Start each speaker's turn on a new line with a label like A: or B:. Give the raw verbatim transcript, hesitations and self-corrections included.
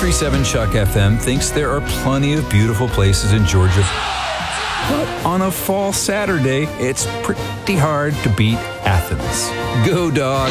A: ninety-three point seven Chuck F M thinks there are plenty of beautiful places in Georgia. But on a fall Saturday, it's pretty hard to beat Athens. Go, Dogs!